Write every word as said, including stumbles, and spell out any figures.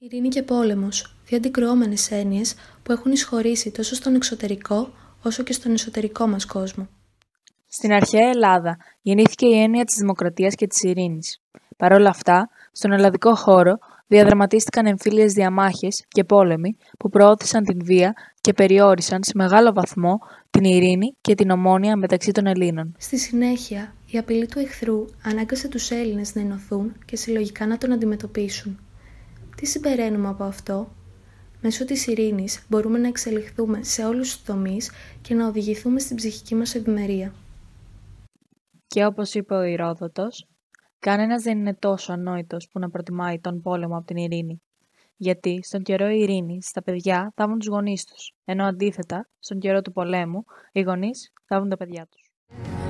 Ειρήνη και πόλεμος, δύο αντικρουόμενες έννοιες που έχουν εισχωρήσει τόσο στον εξωτερικό όσο και στον εσωτερικό μας κόσμο. Στην αρχαία Ελλάδα γεννήθηκε η έννοια της δημοκρατίας και της ειρήνης. Παρ' όλα αυτά, στον ελλαδικό χώρο διαδραματίστηκαν εμφύλιες διαμάχες και πόλεμοι που προώθησαν την βία και περιόρισαν σε μεγάλο βαθμό την ειρήνη και την ομόνοια μεταξύ των Ελλήνων. Στη συνέχεια, η απειλή του εχθρού ανάγκασε τους Έλληνες να ενωθούν και συλλογικά να τον αντιμετωπίσουν. Τι συμπεραίνουμε από αυτό? Μέσω της ειρήνης μπορούμε να εξελιχθούμε σε όλους τους τομείς και να οδηγηθούμε στην ψυχική μας ευημερία. Και όπως είπε ο Ηρόδοτος, κανένας δεν είναι τόσο ανόητος που να προτιμάει τον πόλεμο από την ειρήνη. Γιατί στον καιρό ειρήνης τα παιδιά θάβουν τους γονείς τους, ενώ αντίθετα, στον καιρό του πολέμου, οι γονείς θάβουν τα παιδιά τους.